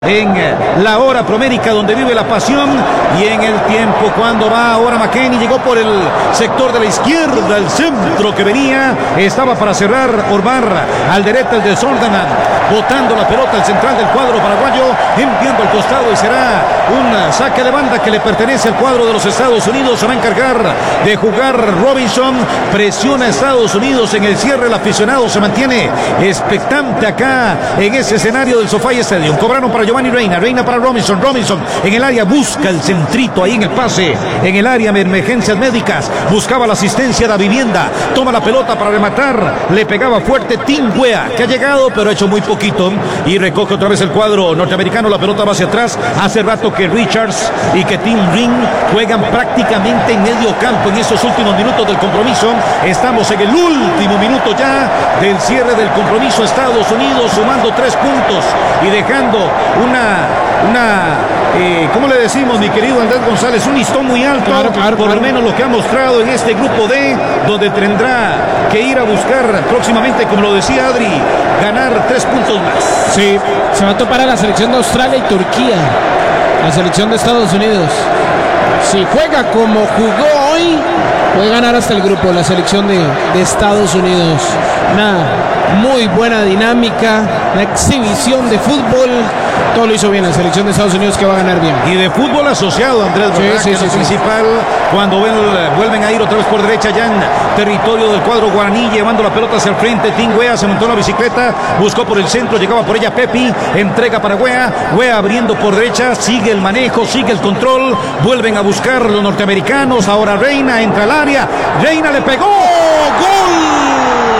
En la hora promérica donde vive la pasión y en el tiempo cuando va ahora McKennie, llegó por el sector de la izquierda, el centro que venía, estaba para cerrar Orbar, al derecha el de Sordanan, botando la pelota al central del cuadro paraguayo, enviando al costado y será un saque de banda que le pertenece al cuadro de los Estados Unidos. Se va a encargar de jugar Robinson, presiona a Estados Unidos en el cierre, el aficionado se mantiene expectante acá en ese escenario del SoFi Stadium. Cobraron para Giovanni Reina, Reina para Robinson, Robinson en el área busca el centrito ahí en el pase, en el área de emergencias médicas, buscaba la asistencia de la vivienda, toma la pelota para rematar, le pegaba fuerte Tim Weah, que ha llegado pero ha hecho muy poquito y recoge otra vez el cuadro norteamericano, la pelota va hacia atrás. Hace rato que Richards y que Tim Ring juegan prácticamente en medio campo en estos últimos minutos del compromiso. Estamos en el último minuto ya del cierre del compromiso. Estados Unidos sumando 3 puntos y dejando ¿cómo le decimos, mi querido Andrés González? Un listón muy alto, por lo menos lo que ha mostrado en este grupo D, donde tendrá que ir a buscar próximamente, como lo decía Adri, ganar 3 puntos más. Sí, se va a topar a la selección de Australia y Turquía, la selección de Estados Unidos. Si juega como jugó hoy, puede ganar hasta el grupo, la selección de Estados Unidos. Una muy buena dinámica, una exhibición de fútbol. Todo lo hizo bien la selección de Estados Unidos, que va a ganar bien. Y de fútbol asociado, Andrés, sí, principal, cuando vuelven a ir otra vez por derecha ya en territorio del cuadro guaraní, llevando la pelota hacia el frente. Tim Weah se montó en la bicicleta, buscó por el centro, llegaba por ella Pepi, entrega para Weah, Weah abriendo por derecha, sigue el manejo, sigue el control, vuelven a buscar los norteamericanos. Ahora Reina entra al área, Reina le pegó, ¡gol!